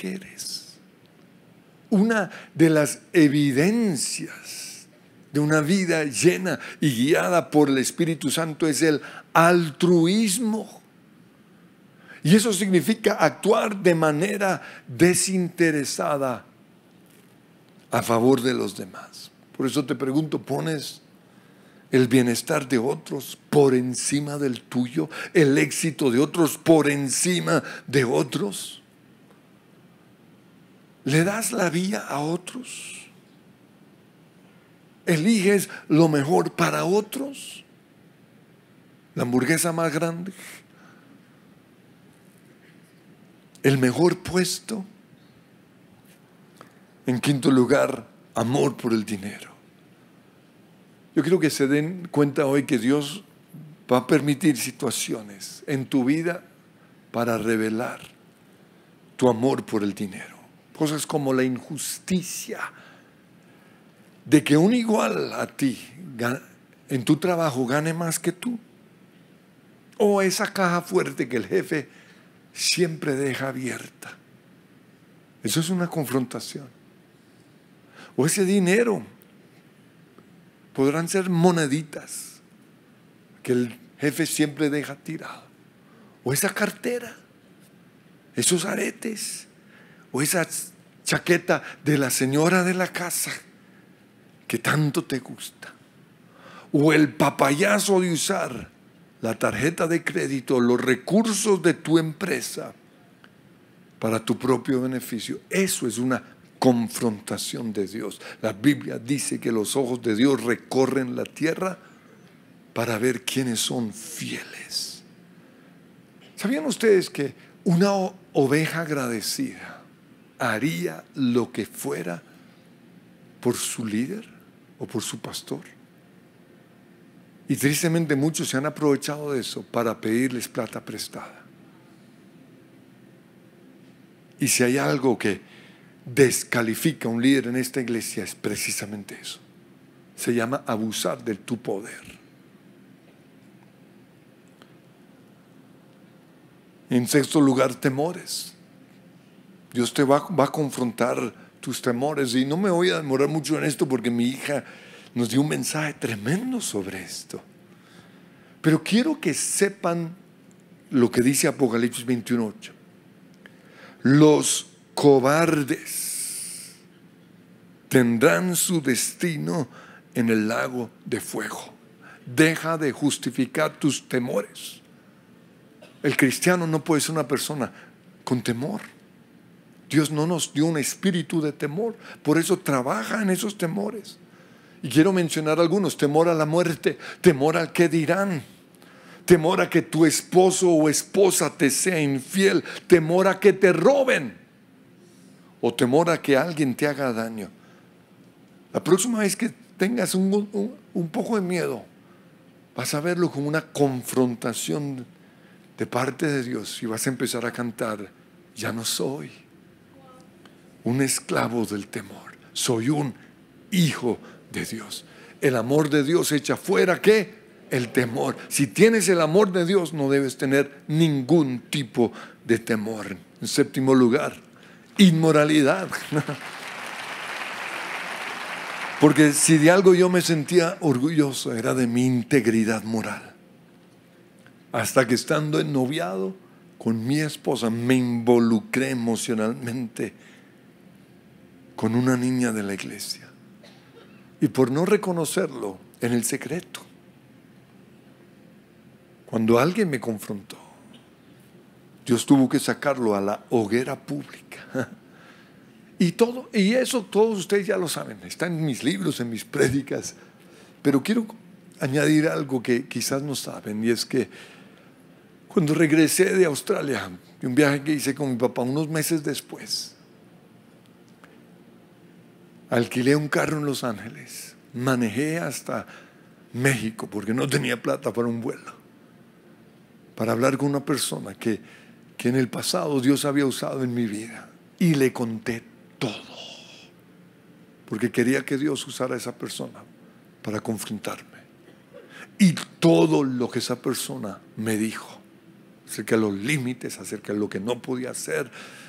que eres. Una de las evidencias de una vida llena y guiada por el Espíritu Santo es el altruismo. Y eso significa actuar de manera desinteresada a favor de los demás. Por eso te pregunto, ¿pones el bienestar de otros por encima del tuyo? ¿El éxito de otros por encima de otros? ¿Le das la vía a otros? ¿Eliges lo mejor para otros? ¿La hamburguesa más grande? ¿El mejor puesto? En quinto lugar, amor por el dinero. Yo quiero que se den cuenta hoy que Dios va a permitir situaciones en tu vida para revelar tu amor por el dinero. Cosas como la injusticia de que un igual a ti en tu trabajo gane más que tú. O esa caja fuerte que el jefe siempre deja abierta. Eso es una confrontación. O ese dinero, podrán ser moneditas que el jefe siempre deja tirado. O esa cartera, esos aretes, o esa chaqueta de la señora de la casa que tanto te gusta. O el papayazo de usar la tarjeta de crédito, los recursos de tu empresa para tu propio beneficio. Eso es una confrontación de Dios. La Biblia dice que los ojos de Dios recorren la tierra para ver quiénes son fieles. ¿Sabían ustedes que una oveja agradecida haría lo que fuera por su líder o por su pastor? Y tristemente muchos se han aprovechado de eso para pedirles plata prestada. Y si hay algo que descalifica a un líder en esta iglesia es precisamente eso. Se llama abusar de tu poder. En sexto lugar, temores. Dios te va a confrontar tus temores. Y no me voy a demorar mucho en esto porque mi hija nos dio un mensaje tremendo sobre esto. Pero quiero que sepan lo que dice Apocalipsis 21:8. Los cobardes tendrán su destino en el lago de fuego. Deja de justificar tus temores. El cristiano no puede ser una persona con temor. Dios no nos dio un espíritu de temor. Por eso trabaja en esos temores. Y quiero mencionar algunos: temor a la muerte, temor al que dirán, temor a que tu esposo o esposa te sea infiel, temor a que te roben o temor a que alguien te haga daño. La próxima vez que tengas un poco de miedo, vas a verlo como una confrontación de parte de Dios y vas a empezar a cantar: ya no soy un esclavo del temor, soy un hijo de Dios. El amor de Dios echa fuera ¿qué? El temor. Si tienes el amor de Dios, no debes tener ningún tipo de temor. En séptimo lugar, inmoralidad. Porque si de algo yo me sentía orgulloso, era de mi integridad moral. Hasta que estando en noviado con mi esposa, me involucré emocionalmente con una niña de la iglesia. Y por no reconocerlo en el secreto, cuando alguien me confrontó, Dios tuvo que sacarlo a la hoguera pública. Y eso todos ustedes ya lo saben, está en mis libros, en mis prédicas. Pero quiero añadir algo que quizás no saben, y es que cuando regresé de Australia, de un viaje que hice con mi papá, unos meses después, alquilé un carro en Los Ángeles, manejé hasta México porque no tenía plata para un vuelo, para hablar con una persona que en el pasado Dios había usado en mi vida, y le conté todo, porque quería que Dios usara a esa persona para confrontarme. Y todo lo que esa persona me dijo acerca de los límites, acerca de lo que no podía hacer,